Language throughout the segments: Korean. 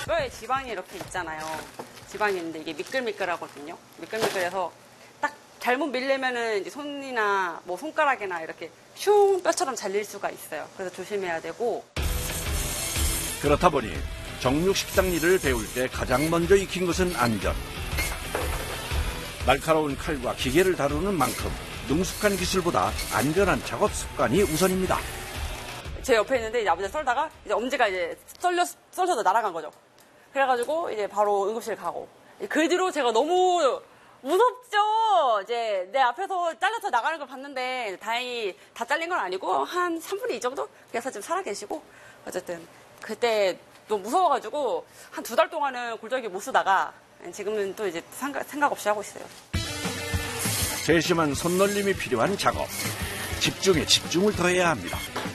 뼈에 지방이 이렇게 있잖아요. 지방이 있는데 이게 미끌미끌하거든요. 미끌미끌해서 딱 잘못 밀리면은 이제 손이나 뭐 손가락이나 이렇게 슝 뼈처럼 잘릴 수가 있어요. 그래서 조심해야 되고. 그렇다 보니 정육 식당 일을 배울 때 가장 먼저 익힌 것은 안전. 날카로운 칼과 기계를 다루는 만큼 능숙한 기술보다 안전한 작업 습관이 우선입니다. 제 옆에 있는데 이제 아버지가 썰다가 이제 엄지가 이제 썰려서 날아간 거죠. 그래가지고 이제 바로 응급실 가고. 그 뒤로 제가 너무 무섭죠. 이제 내 앞에서 잘려서 나가는 걸 봤는데 다행히 다 잘린 건 아니고 한 3분의 2 정도? 그래서 좀 살아계시고 어쨌든 그때 너무 무서워가지고 한 2달 동안은 골절기 못 쓰다가 지금은 또 이제 생각 없이 하고 있어요. 세심한 손놀림이 필요한 작업. 집중에 집중을 더해야 합니다.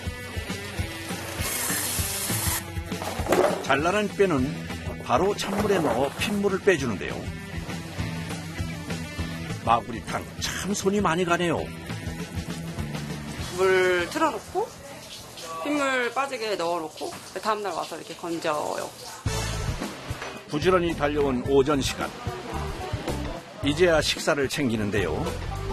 잘라낸 뼈는 바로 찬물에 넣어 핏물을 빼주는데요. 마구리탕 참 손이 많이 가네요. 물 틀어놓고 핏물 빠지게 넣어놓고 다음날 와서 이렇게 건져요. 부지런히 달려온 오전 시간. 이제야 식사를 챙기는데요.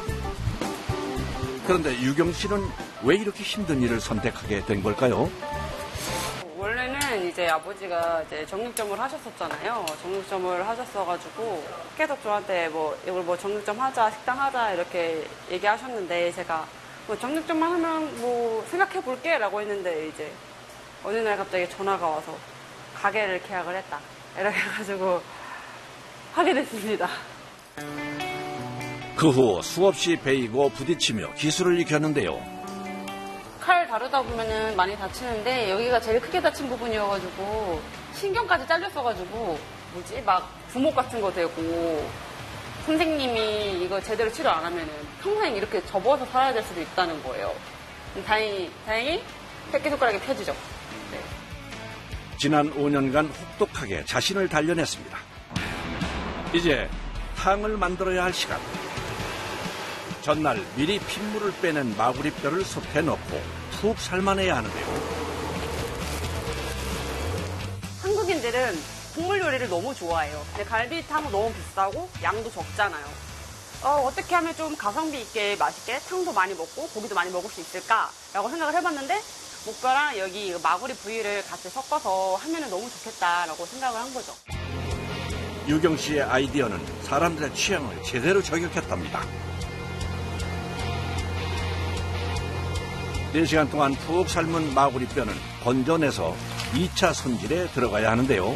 그런데 유경 씨는 왜 이렇게 힘든 일을 선택하게 된 걸까요? 원래는 이제 아버지가 이제 정육점을 하셨었잖아요. 정육점을 하셨어가지고 계속 저한테 뭐 이걸 뭐 정육점 하자, 식당 하자 이렇게 얘기하셨는데 제가 뭐 정육점만 하면 뭐 생각해 볼게라고 했는데 이제 어느 날 갑자기 전화가 와서 가게를 계약을 했다. 이렇게 해가지고 하게 됐습니다. 그 후 수없이 베이고 부딪히며 기술을 익혔는데요. 칼 다루다 보면은 많이 다치는데 여기가 제일 크게 다친 부분이어가지고 신경까지 잘렸어가지고 뭐지 막 부목 같은 거 되고 선생님이 이거 제대로 치료 안 하면은 평생 이렇게 접어서 살아야 될 수도 있다는 거예요. 다행히 새끼손가락이 펴지죠. 네. 지난 5년간 혹독하게 자신을 단련했습니다. 이제 탕을 만들어야 할 시간. 전날 미리 핏물을 빼낸 마구리뼈를 솥에 넣고 푹 삶아내야 하는데요. 한국인들은 국물 요리를 너무 좋아해요. 근데 갈비탕은 너무 비싸고 양도 적잖아요. 어떻게 하면 좀 가성비 있게 맛있게 탕도 많이 먹고 고기도 많이 먹을 수 있을까라고 생각을 해봤는데 목뼈랑 여기 마구리 부위를 같이 섞어서 하면 너무 좋겠다라고 생각을 한 거죠. 유경 씨의 아이디어는 사람들의 취향을 제대로 저격했답니다. 4시간 동안 푹 삶은 마구리뼈는 건져내서 2차 손질에 들어가야 하는데요.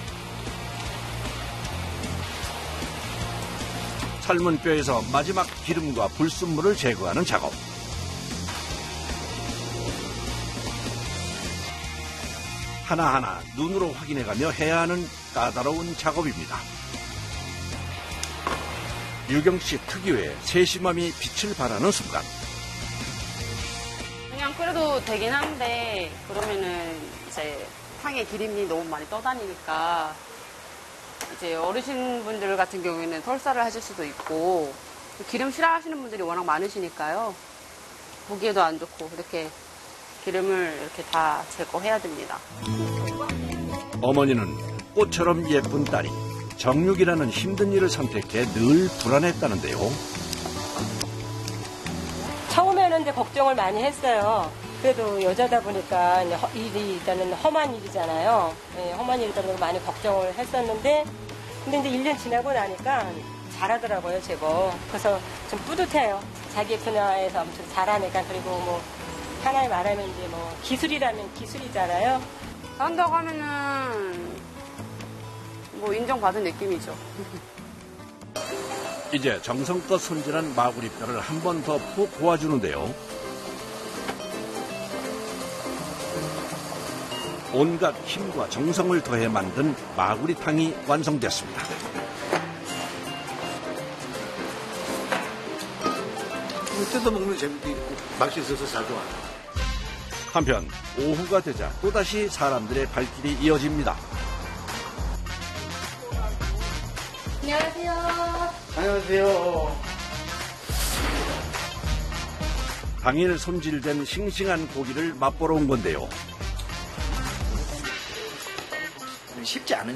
삶은 뼈에서 마지막 기름과 불순물을 제거하는 작업. 하나하나 눈으로 확인해가며 해야 하는 까다로운 작업입니다. 유경 씨 특유의 세심함이 빛을 발하는 순간. 그냥 끓여도 되긴 한데 그러면은 이제 탕에 기름이 너무 많이 떠다니니까 이제 어르신분들 같은 경우에는 설사를 하실 수도 있고 기름 싫어하시는 분들이 워낙 많으시니까요. 보기에도 안 좋고 이렇게 기름을 이렇게 다 제거해야 됩니다. 어머니는 꽃처럼 예쁜 딸이 정육이라는 힘든 일을 선택해 늘 불안했다는데요. 처음에는 이제 걱정을 많이 했어요. 그래도 여자다 보니까 일이 일단은 험한 일이잖아요. 네, 험한 일이다 보니까 많이 걱정을 했었는데, 근데 이제 1년 지나고 나니까 잘하더라고요, 제법. 그래서 좀 뿌듯해요. 자기 분야에서 아무튼 잘하니까. 그리고 뭐 하나의 말하면 이제 뭐 기술이라면 기술이잖아요. 한다고 하면은 뭐 인정받은 느낌이죠. 이제 정성껏 손질한 마구리뼈를 한 번 더 푹 고아주는데요. 온갖 힘과 정성을 더해 만든 마구리탕이 완성됐습니다. 뜯어 먹는 재미도 있고 맛이 있어서 잘 좋아요. 한편 오후가 되자 또다시 사람들의 발길이 이어집니다. 안녕하세요. 안녕하세요. 당일 손질된 싱싱한 고기를 맛보러 온 건데요. 쉽지 않은